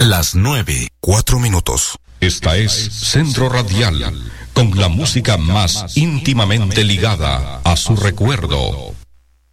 Las 9:04. Esta es Centro Radial, con la música más íntimamente ligada a su recuerdo.